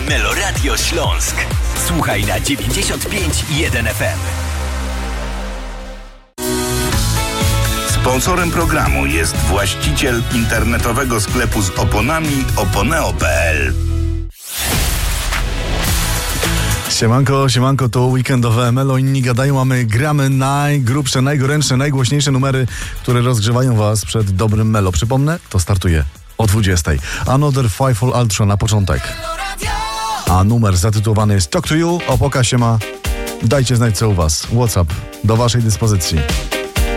Meloradio Śląsk. Słuchaj na 95,1 FM. Sponsorem programu jest właściciel internetowego sklepu z oponami oponeo.pl. Siemanko, to weekendowe Melo, inni gadają, a my gramy najgrubsze, najgorętsze, najgłośniejsze numery, które rozgrzewają was przed dobrym Melo. Przypomnę, to startuje o 20. Another Fightful Ultra na początek. A numer zatytułowany jest Talk to You. Opoka się ma. Dajcie znać co u was. WhatsApp do waszej dyspozycji.